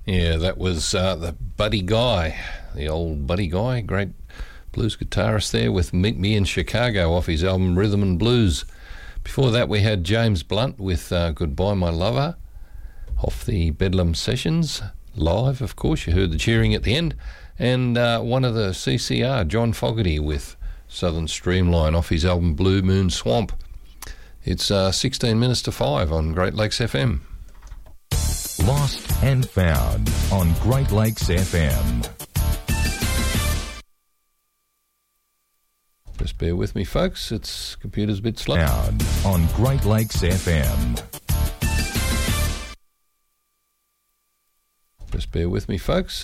Yeah, that was the Buddy Guy, the old Buddy Guy, great blues guitarist there with Meet Me in Chicago off his album Rhythm and Blues. Before that we had James Blunt with Goodbye My Lover off the Bedlam Sessions, live of course, you heard the cheering at the end, and one of the CCR, John Fogerty with Southern Streamline off his album Blue Moon Swamp. It's 16 minutes to 5 on Great Lakes FM. Lost and Found on Great Lakes FM. Just bear with me, folks. It's computer's a bit slow. Found on Great Lakes FM. Just bear with me, folks.